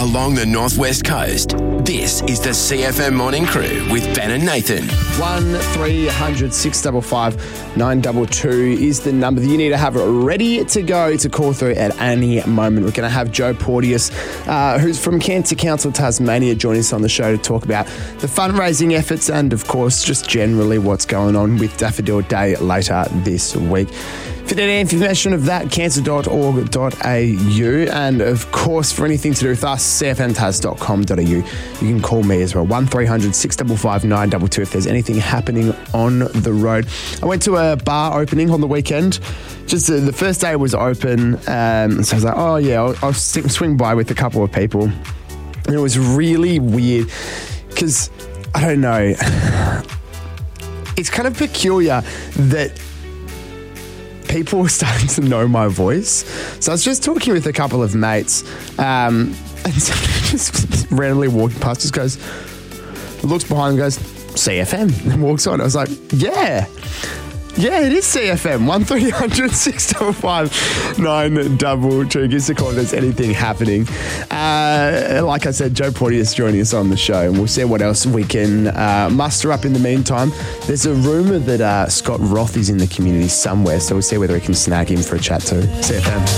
along the northwest coast. This is the CFM Morning Crew with Ben and Nathan. 1300 655 922 is the number that you need to have ready to go to call through at any moment. We're going to have Joe Porteous, who's from Cancer Council Tasmania, join us on the show to talk about the fundraising efforts and, of course, just generally what's going on with Daffodil Day later this week. For any information of that, cancer.org.au, and of course, for anything to do with us, cfmtas.com.au. You can call me as well, 1300 655 922 if there's anything happening on the road. I went to a bar opening on the weekend. Just the first day was open, so I was like, oh yeah, I'll swing by with a couple of people. And it was really weird because, I don't know, it's kind of peculiar that people were starting to know my voice. So I was just talking with a couple of mates, and somebody just randomly walking past, just goes, looks behind him, goes, CFM, and walks on. I was like, yeah, it is CFM. 1300 655 922. Give us a call if there's anything happening. Like I said, Joe Porteous joining us on the show, and we'll see what else we can muster up in the meantime. There's a rumour that Scott Roth is in the community somewhere, so we'll see whether we can snag him for a chat too. CFM.